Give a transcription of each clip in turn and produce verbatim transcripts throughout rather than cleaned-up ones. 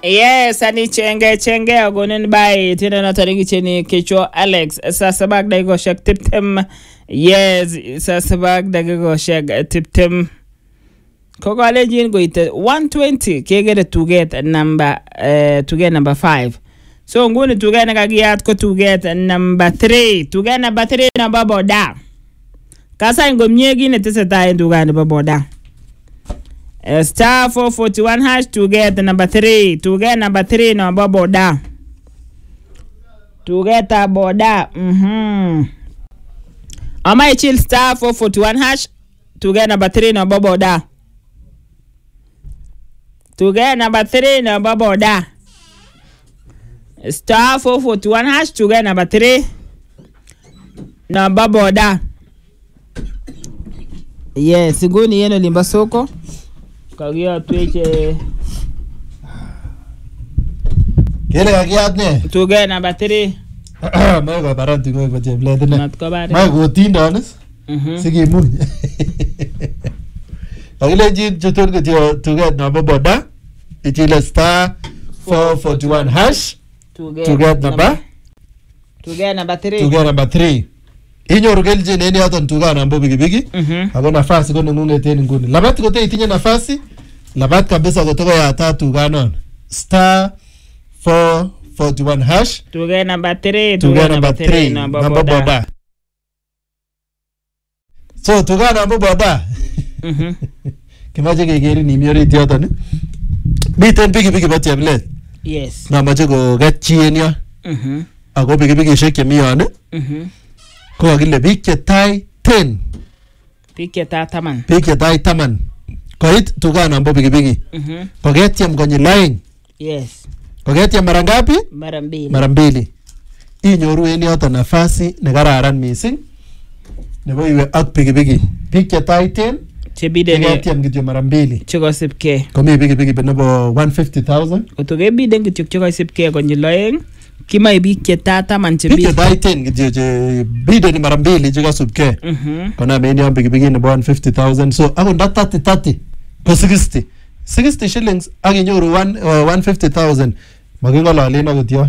Yes, ani chenge chenge agonin bai tena na tariki cheni kichwa Alex sasa bag dago shak tiptem. Yes, sasa bag dago shak tiptem. Koko alejin go ite one twenty kegere to get number uh, to get number five. So nguni to get nagagiyat ko to get number three. To get number three number boda. Kasa ngo myegi netese tayo to get number boda. Uh, star four forty-one hash to get the number three. To get number three number boda. To get a boda. Mm-hmm. Am I chill star four forty-one hash to get number three number boda. To get number three number boda. Star four forty-one hash to get number three number boda. Yes, nguni yeno limba soko. Kagia tweche Kele kagiat ne? Tuge number three. Mai ko baran tu ko je bled ne. Mat ko bare. Mai ko tindonis. Mhm. Sigi mu. Agile ji jotor ko tuge number boda. Itile star four forty-one hash. Tuge number. Tuge number three. Tuge number three. Inyoru gelje neni aton tuga nambo bigi bigi. Mhm. Ako nafasi ko nungunge teni nguni. Labat ko te itinye nafasi. Labat kabisa kutoka ya tatu ganon. Star four forty-one hash. Tuge number three. Tuga number three. Number boda. So tuga number boda. Mhm. Kimaje kegeri ni miori tiota ni. Biten bigi bigi bati ablet. Yes. Na maje ko gachien ya. Mhm. Ako bigi bigi shake miyo ne. Mhm. Ko agile bigi tai ten. Pike ta taman. Bigi tai taman. Koit tuga number bigi bigi. Mhm. Pagetiam kwenye line. Yes. Pagetiam mara ngapi? Mara mbili. Mara mbili. Inyoru eni yoto nafasi ne kararan missing. Nebo iwe ak bigi bigi. Bigi tai ten. Chebide ne. Pagetiam kityo mara mbili. Chiko sipke. Komi bigi bigi nebo one hundred fifty thousand. Otoge bide kityo chiko sipke kwenye loeng. Kima ibi keta taman chebide. Bigi tai ten kityo je bide ni mara mbili chiko subke. Mhm. Kona meni yon bigi bigi nebo one hundred fifty thousand. So ako nda thirty thirty. Ko sixty. sixty shillings ak inyoru one hundred fifty thousand. Makingolalen akot yon.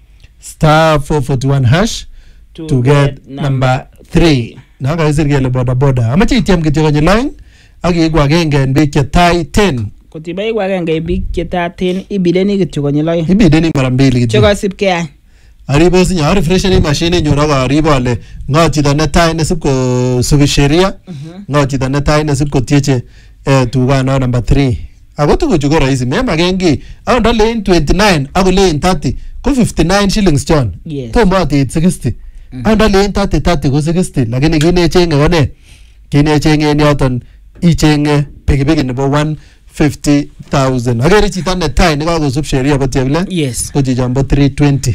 Star four forty-one hash to, to get, get number three. Na kaisir kele boda boda. Amache itiam kityo kwenye line ak iigu agenge en biik che tai ten. Kotiba iigu agenge en biik che tai ten ibideni kityo kwenye line. Ibideni mara mbili kityo. Choko sipke any. Aribo sinyo arefreshen machine nyo ak aribo ale ngo chito ne tai ne sipko subi sheria. Ngo chito ne tai ne sipko tieche eh, tuga no number three. Ako tugu chuko rahisi. Mema gengi. Ako nda lane twenty-nine. Ako lane thirty. Ko fifty-nine shillings John. Yes. Tombo ati sixty. Ako nda lane thirty thirty ko sixty. Lakini kine chenge wane. Kine chenge ni oton. I chenge peki peki nebo one hundred fifty thousand. Agere chita ne tai ni kako sub sheria pati ya vile. Yes. Ko jijambo three twenty.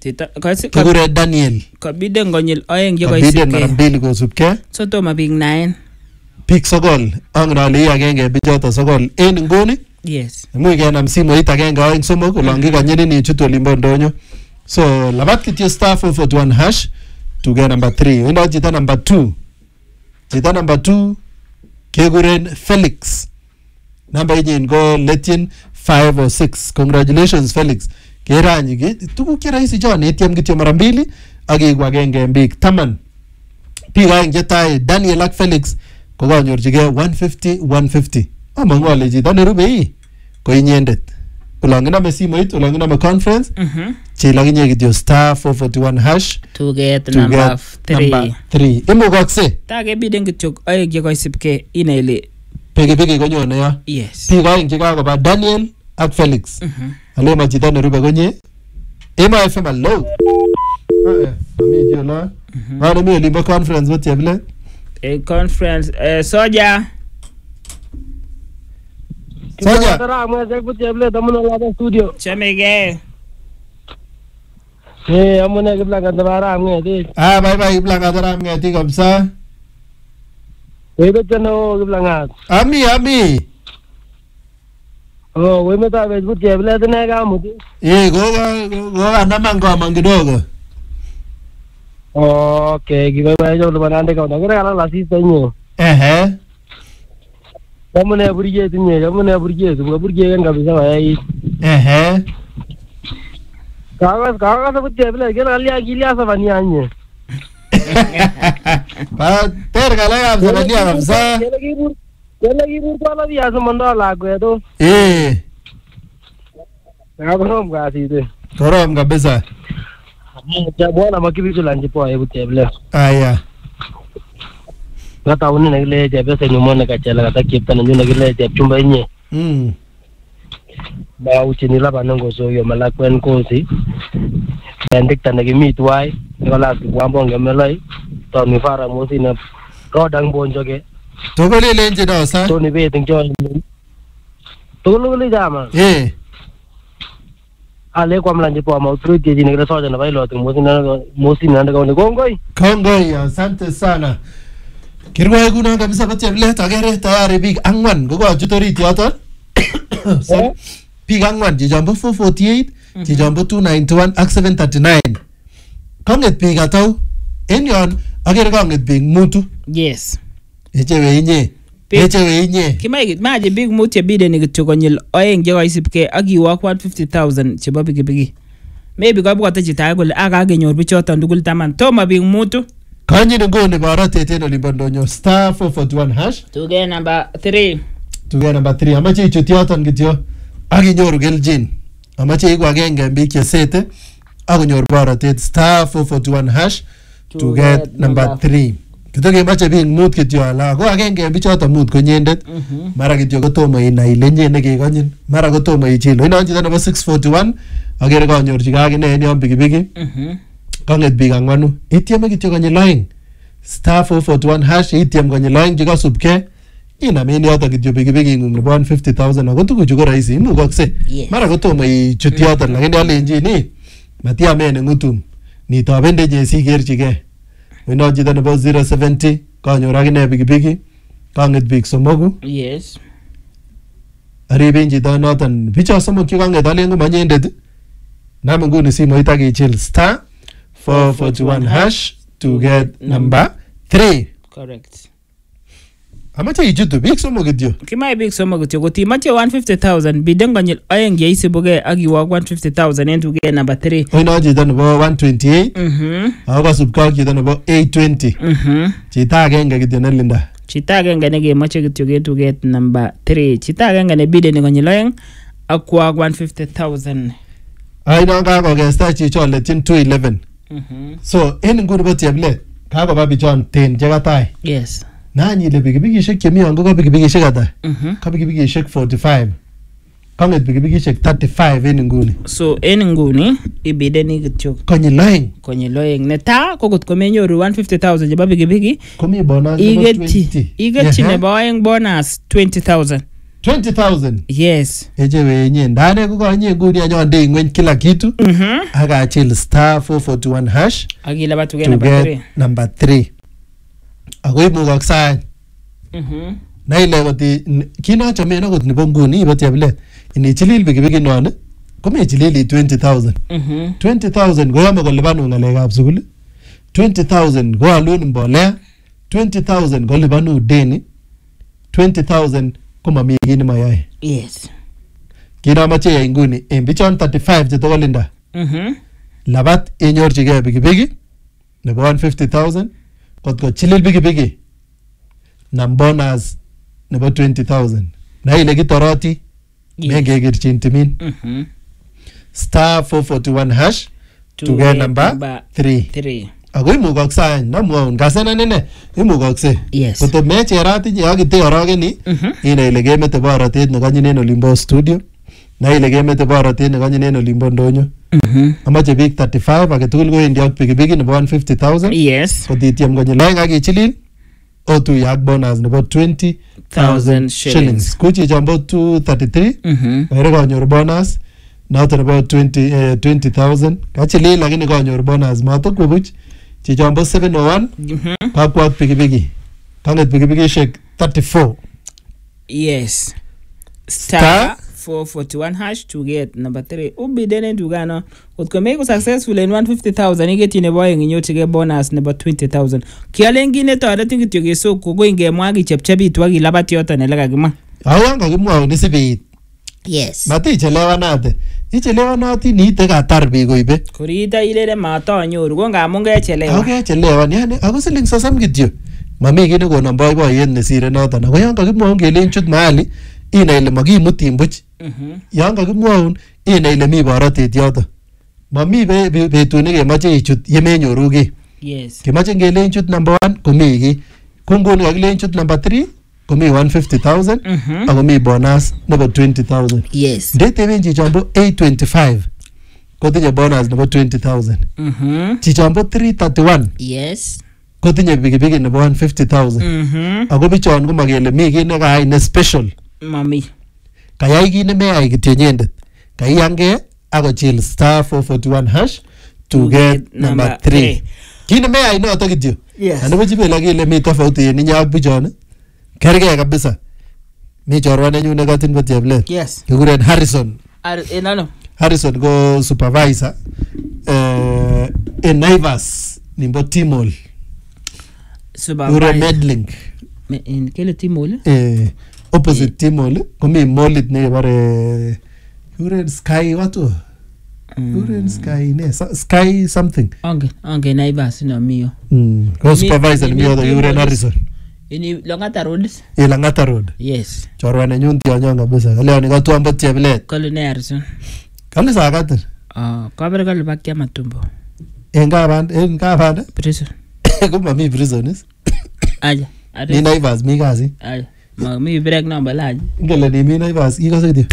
Kukure Daniel. Kabide ngonyil oeng jiko isipke. Kabide mara mbili ko subke. So toma big nine. Pik sokol. Ang rali agenge bijoto sokol. En ngoni. Yes. Mui kena msimu ita agenge oeng somok. Ulangi kanyeni ni chuto limbo ndonyo. So labat kityo star four forty-one hash. To get number three. Wenda jita number two. Jita number two. Keguren Felix. Number yin go Latin five or six. Congratulations Felix. Keranyi ge tuku kira isi John A T M kityo mara mbili agi gwa genge mbik taman. Piga nje tai Daniel ak Felix ko ga nyorjige one fifty one fifty. Ama ngwale ji dane rube yi ko inyendet. Ulangina me simo it ulangina me conference. Mhm. Chi langinye kityo star four forty-one hash to get to number get three. Number three. Imo gokse. Tage biden kityo ay ge ko sipke inaile. Pege pege ko nyone ya. Yes. Piga nje ka ko ba Daniel ak Felix. Mhm. Ale ma chita ne rube gonye. Ema F M low. Eh, ami jola. Wale mi limbo conference wote yable. A conference eh soja. Soja. Tara mweze wote yable damuno la studio. Chamege. Eh, amune kiblanga tabara ngeti. Ah, bye bye kiblanga tabara ngeti kabisa. Webe tano kiblanga. Ami ami. Oh, wewe mta Facebook yable tena kama mtu. Eh, goga goga ndama ngoma kidogo. Okay, kiwewe jo banande kwa ngere ala la sisi nyo. Ehe. Yamune burije tinye, yamune burije, tunga burije kabisa wae. Ehe. Kakas kakas ko chebile ke nalia kilia sabania nye. Ba ter galak ab sabania kabisa. Kele kibur kele kibur kwa bia samando lagwe to. Eh. Kakorom kasi de. Korom kabisa. Ja bwana makibitu lanje po hebu chebile. Aya. Ngata unene ngile chebile se nyumone kachela kata kipta njune ngile cheb chumba nye. Mm. Ba uchini laba nango so yo malakwen kosi. Bendik tanagi mitwai ngolas kwambo ngemelai to mi fara mosi na rodang bonjoge To ko le lenje do sa. to ni beting jo to lu li jama Eh. ale kwam lanje po ma utru je ni ngre soja na bailo to mosi na mosi na ndaga ni gongoi Kongoi, asante sana. Kirwa kuna kabisa batia vile tagere tayari big angwan gogo jutori theater. So big angwan jijambo four forty-eight, jijambo two ninety-one ak seven thirty-nine. Konget big atau enyon agere konget big mutu. Yes. Echewe inye. Big- Echewe inye. Kimae maji big mutya bide ni kityo konyil oeng je kaisipke ak iwok one hundred fifty thousand chebo pikipiki. Maybe kabwate chito age kole aka kenyor bichoton tugul taman. Toma big mutu. Kanyi ngoni baratet en olimbo ndonyo star four forty-one hash. Tuge number three. Tuge number three. Amache ichut yoton kityo ak inyoru keljin. Amache iku agenge en biik chesete ak konyor baratet star four forty-one hash to get number three. Kito kemache biik mut kityo ala ko agenge en bichoton mut konyendet. Mara kityo kotomo inai ile nye nekekonyin. Mara kotomo ichil. Ino chito nebo six forty-one agere kanyorchigei akine en yon pikipiki. Mhm. Konget biik angwanu. Itieme kityo konyil oeng. Star four forty-one hash itiem konyil oeng chekasubkei. Inam en yoton kityo pikipiki ng'ung nebo one hundred fifty thousand ako tuguchu ko rahisi imukokse. Yes. Mara kotomo ichut yoton lakini alenjini matiamen en ng'utum. Nitobende sikerchigei. Ino chito nebo zero seventy kanyor akine pikipiki. Konget biik somoku. Yes. Aribin chito noton. Bicho somok chekonget alen ko manyendet. Nam nguni simoit ak ichil star four forty-one hash to get number three. Correct. Amache ichutu biik somok kityo. Kimae big somok kityo kotimache one hundred fifty thousand biden konyil oeng je isibuge ak iwok one hundred fifty thousand en tuge number three. Oino chito nebo one twenty-eight. Mhm. Ako kasubkei ak chito nebo eight twenty. Mhm. Chito agenge kityo nelinda. Chito agenge nekemoche kityo ke tuget number three. Chito agenge ne biden konyil oeng ak kwok one hundred fifty thousand. Aino kakokesta chicho letyin two eleven. Mhm. So en nguni bo cheplet kakoba bichon ten chekatai. Yes. Nanyi ile pikipikishek chemi yon ko pikipikishek ata? Mhm. Ka pikipikishek forty-five. Konget pikipikishek thirty-five en nguni. So en nguni ibideni kityo Konyil oeng konyil oeng. Netaa ko kot komenyoru one hundred fifty thousand chebo pikipiki komi bonus nebo igetyi twenty. igetyi Ehe. nebo oeng bonus twenty thousand. twenty thousand. Yes. Echewe inye ndane ko kanye nguni anyonde ngweny kila kitu. Mhm. Akachil star four forty-one hash Akila tuge to number get three. number three. Ako imukokse any. Mhm. Na ile koti kinochomen akot nebo nguni ibo cheplet. Inichilil pikipiki non komechilili twenty thousand. Mhm. twenty thousand koyome kolipanun ng'alekab sukul. twenty thousand ko alun mbolea. twenty thousand kolipanu deni. twenty thousand komami kiy nemoyoe. Yes. Kinomoche yai nguni en bichon thirty-five chetokolinda. Mhm. Labat inyorchigei pikipiki nebo one hundred fifty thousand. Kot ko chilil pikipiki nam bonus nebo twenty thousand. Na ile kitoroti mengekerchin timin. Mhm. Star four forty-one hash to get number three. three. Ako imukokse any namwaun kasenan ine imukokse. Yes. Koto mecherat inye ak iteorokeni Mhm. inai ile kemete borotet nekonyin en olimbo studio. Na ile kemete borotet nekonyin en olimbo ndonyo. Mhm. Amache biik thirty-five agetugul kowendi ak pikipiki nebo one hundred fifty thousand. Yes. Kotitiem konyil oeng ak ichilil otuye ak bonus nebo twenty thousand shillings. Kuchi chambo two thirty-three Mhm. kere kanyor bonus noto nebo twenty thousand. Kachilil lakini kanyor bonus matokwe buch. Chichombo seven oh one Mhm. kakwa ak pikipiki. Kanget pikipikishek thirty-four. Yes. Star Star four forty-one hash to get number three. Ubidene ndugano. Kotko meko successful in one hundred fifty thousand igeti nebo oeng inyorchigei bonus nebo twenty thousand. Kialen kit netoretin kityo kesok ko ingemwa kichepchepitu ak ilabat yoton ele kakimwa. Awan kakimwaun isibit Yes. Matichelewanate. Ichelewanati niite katar biik koibe. Korita ilele matonyoru ko ngamun kechelewan. Ako kechelewan yani ako siling sosom kityo. Mami kiy nekonon boiboiyet nesire noton. Ako yon kakimwaun kelen chut mahali inai ile makimutin buch. Yon kakimwaun inai ile mi borotet yoto. Mami betut nekemoche ichut yemenyoru kiy. Yes. Kemoche ngelen chut number one komi kiy. Ko nguni kakilen chut number three komi one hundred fifty thousand ako mi bonus nebo twenty thousand. Yes. Ndeteben chichombo eight twenty-five kotinye bonus nebo twenty thousand. Mhm. Chichombo three thirty-one Yes. kotinye pikipiki nebo one hundred fifty thousand. Mhm. Ako bichon komakele mi kiy nekayai ne special. Mami. Kayai kiy nemeyai kityo inyendet. Kaiyange akochil star four forty-one hash to get number three. Kiy nemeyai noto kityo. Yes. Ano chibela kele mi tofauti en inye ak bichon. Kergei kabisa. Mi chorwa nenyu nekatin bo Cheplet. Yes. Kikuren Harrison. Ar enano. Harrison ko supervisor eh en Naivas nimbo Timol. Supervisor. Kikuren Medlink. Me in kele Timol? Eh opposite Timol komi molit nekebare kikuren Sky watu. Kikuren Sky ne Sky something. Ange, ange Naivas no mio. Mm. Ko supervisor ni mio kikuren Harrison. Ini Langata Road? Eh Langata Road. Yes. Chorwa nenyu tionyo kabisa. Leo ni katuan bo Cheplet. Kole ne Harrison? Kale sakatin. Ah, kabere kale bakya matumbo. En kaban en kaban Prison. ko mami prisoners. Aja. Ni Naivas mi kazi. Aja. Ma mi break number laji. Ngele ni mi Naivas ikose kityo.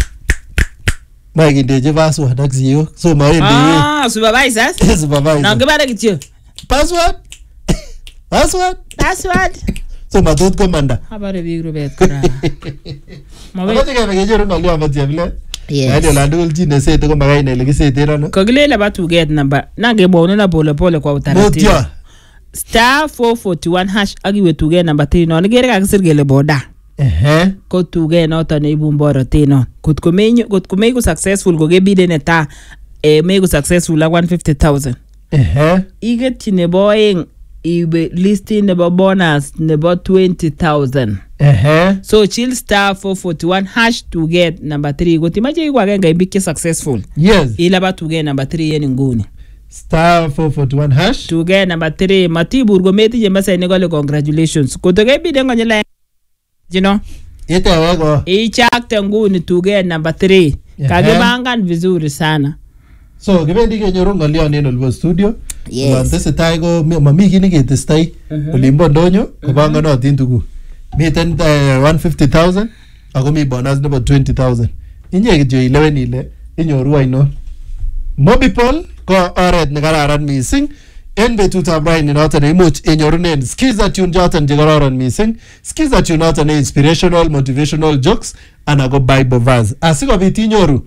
Mai kindeje password ak siyo. So maendi. Ah, supervisor. Supervisor. Na ngibare kityo. Password. Password. Password. So matot komanda. Habari biik rubet kora. Mawe kebe kejeru ngolyo mo Cheplet. Yes. Ndio la ndul chine sete ko magai ne lekisete rano. Kokilele batu get number. Nange bone na pole pole kwa utaratibu. Mutyo. Star four forty-one hash agiwe tuge number three no nigere kakisir kele boda. Ehe. Ko tuge noto ne ibu mborote no. Kut komenyo kut komego successful ko gebide ne ta eh mego successful la one hundred fifty thousand. Ehe. Iget nebo eng ibe listing nebo bonus nebo twenty thousand. Ehe. So chill star four forty-one hash to get number three. Go timaje igwa genga ibike successful. Yes. Ila ba to get number three yeni nguni. Star four forty-one hash To get number three matibur go meti je masa ni gole congratulations. Ko to get bi dengo nyela you know. Ite wego. Ichakte nguni to get number three. Kagibangan vizuri sana. So kibendi kenyoru ngolyo neno libo studio. Yes. Wantese tai ko mami kini ketestai. Olimbo ndonyo kopanganotin tugu. Miten one hundred fifty thousand ako mi bonus nebo twenty thousand. Inye kityo ilewen ile inyoru aino. Mobipol ko oret ne kararan mising en betutab raini noton imuch inyorunen skiza tune joton che kararan mising. Skiza tune noton ne inspirational, motivational jokes ana ko Bible verse. Asikobit inyoru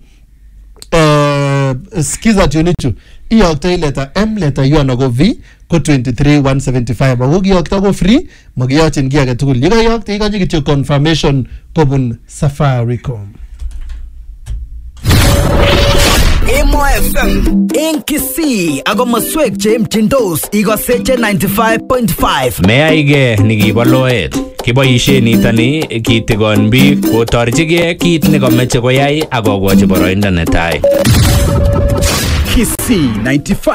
uh, skiza tune ichu iyoktoi letter M, letter U ana ko V ko twenty-three one seventy-five ako kiyokto ko free makiyochin kiy age tugul. Yekayokto ikochi kityo confirmation kobun Safaricom. Emo F M en Kisii ako maswek che mchindos ikoseche ninety-five point five. Meyaige nikibo loet. Kiboishe nitoni kitigon biik kotorchigei kit nekomeche koyai ak kokochi boroindo netai. Kisii ninety-five